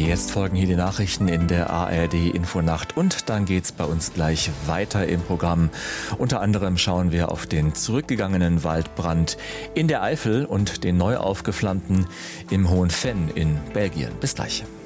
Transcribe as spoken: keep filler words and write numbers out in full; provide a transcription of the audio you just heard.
Jetzt folgen hier die Nachrichten in der A R D Infonacht und dann geht's bei uns gleich weiter im Programm. Unter anderem schauen wir auf den zurückgegangenen Waldbrand in der Eifel und den neu aufgeflammten im Hohen Venn in Belgien. Bis gleich.